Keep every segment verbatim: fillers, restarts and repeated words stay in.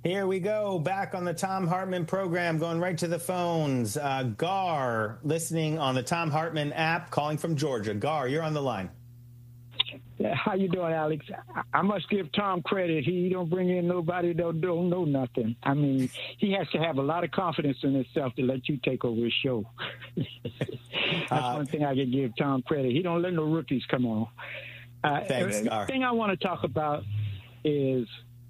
Here we go, back on the Thom Hartmann program, going right to the phones. Uh, Gar, listening on the Thom Hartmann app, calling from Georgia. Gar, you're on the line. Yeah, how you doing, Alex? I must give Tom credit. He don't bring in nobody that don't know nothing. I mean, he has to have a lot of confidence in himself to let you take over his show. That's uh, one thing I can give Tom credit. He don't let no rookies come on. Uh, thanks, Gar. The thing I want to talk about is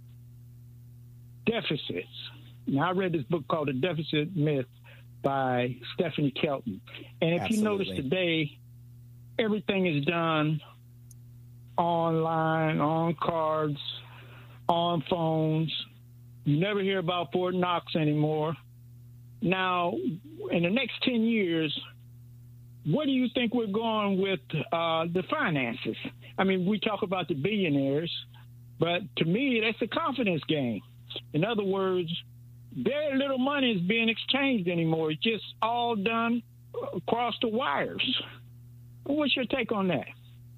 deficits. Now, I read this book called The Deficit Myth by Stephanie Kelton. And if Absolutely. you notice today, everything is done online, on cards, on phones. You never hear about Fort Knox anymore. Now, in the next ten years, where do you think we're going with uh, the finances? I mean, we talk about the billionaires, but to me, that's a confidence game. In other words, very little money is being exchanged anymore. It's just all done across the wires. What's your take on that?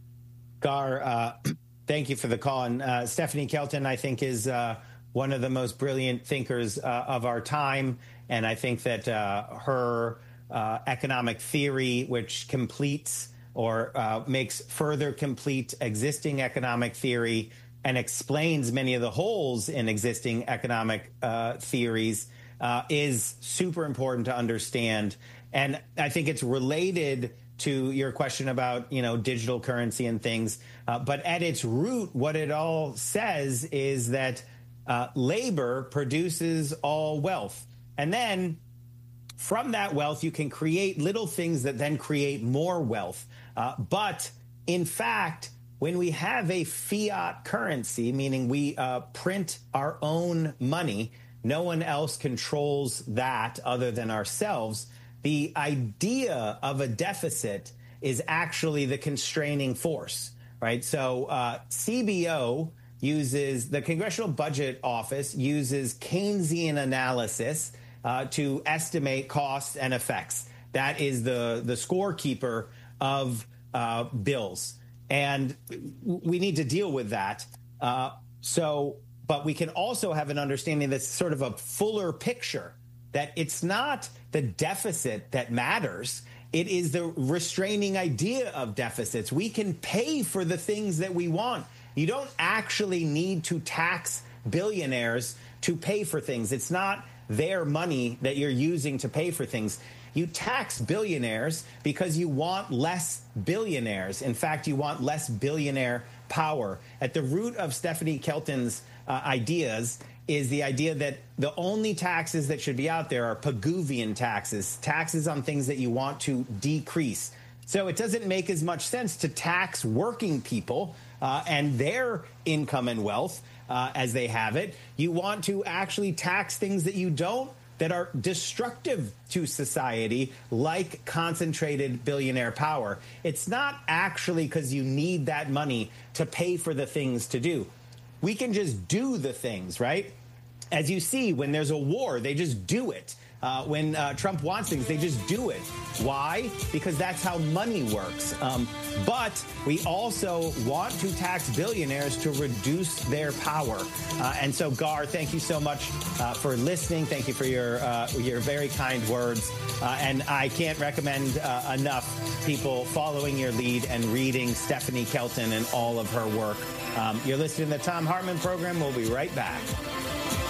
Gar, uh, thank you for the call. And uh, Stephanie Kelton, I think, is uh, one of the most brilliant thinkers uh, of our time. And I think that uh, her uh, economic theory, which completes or uh, makes further complete existing economic theory and explains many of the holes in existing economic uh, theories, uh, is super important to understand. And I think it's related to your question about, you know, digital currency and things. Uh, but at its root, what it all says is that uh, labor produces all wealth. And then from that wealth, you can create little things that then create more wealth. Uh, but in fact, when we have a fiat currency, meaning we uh, print our own money, no one else controls that other than ourselves. The idea of a deficit is actually the constraining force, right? So uh, C B O uses, the Congressional Budget Office uses Keynesian analysis uh, to estimate costs and effects. That is the, the scorekeeper of uh, bills. And we need to deal with that. Uh, so, but we can also have an understanding that's sort of a fuller picture, that it's not the deficit that matters. It is the restraining idea of deficits. We can pay for the things that we want. You don't actually need to tax billionaires to pay for things. It's not their money that you're using to pay for things. You tax billionaires because you want less billionaires. In fact, you want less billionaire power. At the root of Stephanie Kelton's uh, ideas is the idea that the only taxes that should be out there are Pigouvian taxes, taxes on things that you want to decrease. So it doesn't make as much sense to tax working people uh, and their income and wealth uh, as they have it. You want to actually tax things that you don't, that are destructive to society, like concentrated billionaire power. It's not actually because you need that money to pay for the things to do. We can just do the things, right? As you see, when there's a war, they just do it. Uh, when uh, Trump wants things, they just do it. Why? Because that's how money works. Um, but we also want to tax billionaires to reduce their power. Uh, and so, Gar, thank you so much uh, for listening. Thank you for your uh, your very kind words. Uh, and I can't recommend uh, enough people following your lead and reading Stephanie Kelton and all of her work. Um, you're listening to the Thom Hartmann program. We'll be right back.